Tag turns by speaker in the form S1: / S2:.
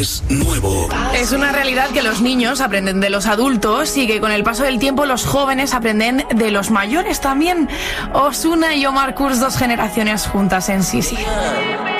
S1: es nuevo.
S2: Es una realidad que los niños aprenden de los adultos y que con el paso del tiempo los jóvenes aprenden de los mayores también. Ozuna y Omar Kurz, 2 generaciones juntas en Sisi.